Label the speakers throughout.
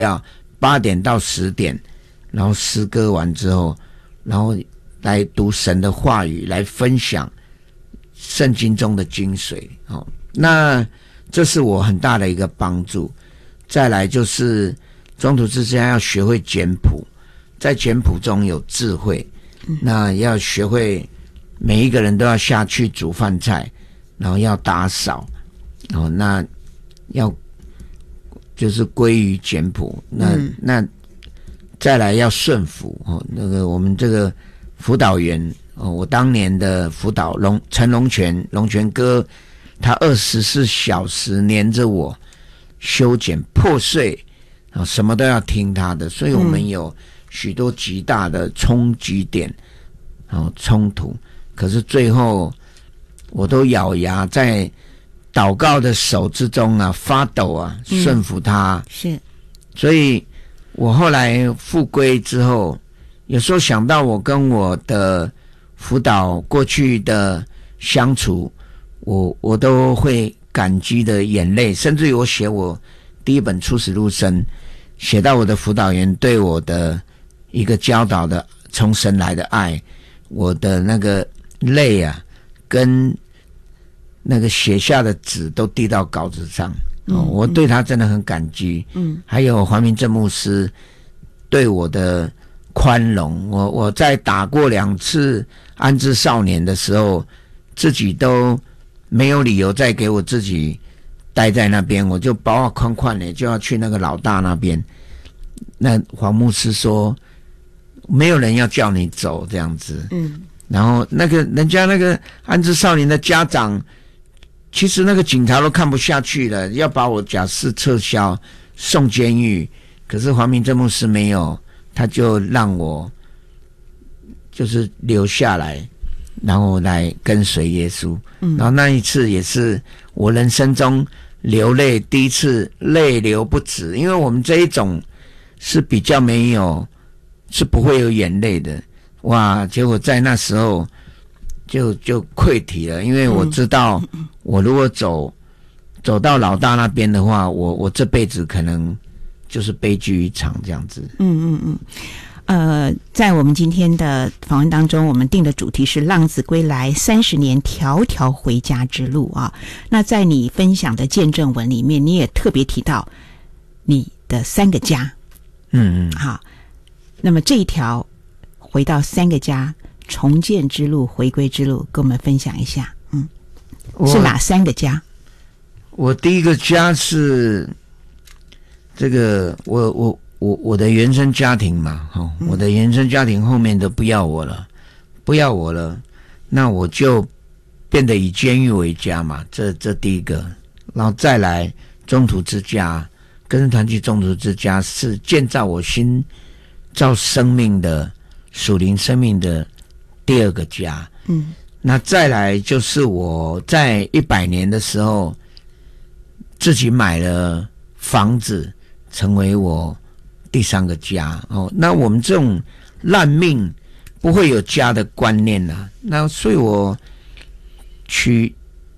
Speaker 1: 要8点到10点，然后诗歌完之后，然后来读神的话语，来分享圣经中的精髓。那这是我很大的一个帮助。再来就是中途之家要学会简朴，在简朴中有智慧。那要学会每一个人都要下去煮饭菜，然后要打扫，那要就是归于简朴。那再来要顺服。那个我们这个辅导员，我当年的辅导陈龙泉哥，他24小时黏着我修剪破碎，什么都要听他的，所以我们有许多极大的冲击点，冲突。可是最后我都咬牙在祷告的手之中发抖顺服他。
Speaker 2: 是，
Speaker 1: 所以我后来复归之后，有时候想到我跟我的辅导过去的相处，我都会感激的眼泪，甚至于我写我第一本出死入生，写到我的辅导员对我的一个教导的从神来的爱，我的那个泪跟那个写下的纸都滴到稿子上。我对他真的很感激。还有黄明正牧师对我的宽容，我在打过2次安置少年的时候，自己都没有理由再给我自己待在那边，我就包框框的就要去那个老大那边。那黄牧师说没有人要叫你走这样子。然后那个人家那个安置少年的家长，其实那个警察都看不下去了，要把我假释撤销送监狱。可是黄明正牧师没有，他就让我就是留下来，然后来跟随耶稣。然后那一次也是我人生中流泪第一次泪流不止，因为我们这一种是比较没有，是不会有眼泪的。哇，结果在那时候就溃体了，因为我知道我如果走到老大那边的话，我这辈子可能就是悲剧一场这样子。
Speaker 2: 在我们今天的访问当中，我们定的主题是浪子归来30年条条回家之路啊。那在你分享的见证文里面，你也特别提到你的3个家。好，那么这一条回到3个家重建之路、回归之路，跟我们分享一下。是哪3个家？
Speaker 1: 我第一个家是这个我的原生家庭嘛，我的原生家庭后面都不要我了，那我就变得以监狱为家嘛，这第一个。然后再来中途之家，跟着团契中途之家是建造我新造生命的属灵生命的第2个家。那再来就是我在100年的时候自己买了房子，成为我第3个家。那我们这种烂命不会有家的观念那所以我娶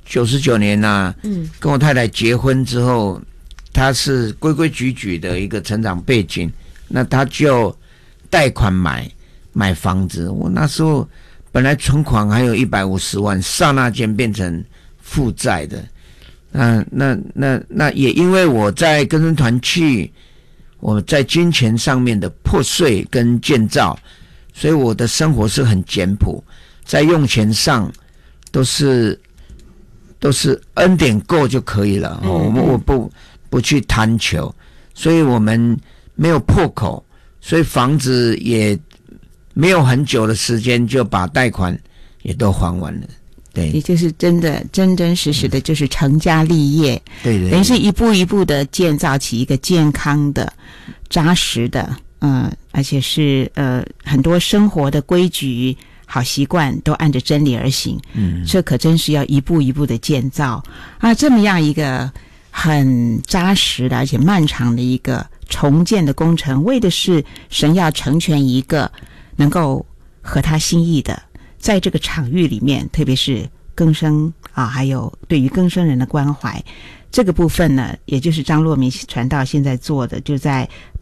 Speaker 1: 99年跟我太太结婚之后，她是规规矩矩的一个成长背景，那她就贷款买房子。我那时候本来存款还有150万，刹那间变成负债的。那也因为我在跟随团契，我在金钱上面的破碎跟建造，所以我的生活是很简朴，在用钱上都是恩典够就可以了。我不去贪求，所以我们没有破口，所以房子也没有很久的时间就把贷款也都还完了。对，
Speaker 2: 也就是真的真真实实的就是成家立业。
Speaker 1: 对，
Speaker 2: 等于是一步一步的建造起一个健康的扎实的而且是很多生活的规矩好习惯都按着真理而行。这可真是要一步一步的建造这么样一个很扎实的而且漫长的一个重建的工程，为的是神要成全一个能够合他心意的，在这个场域里面，特别是更生啊，还有对于更生人的关怀。这个部分呢，也就是张若明传道现在做的，就在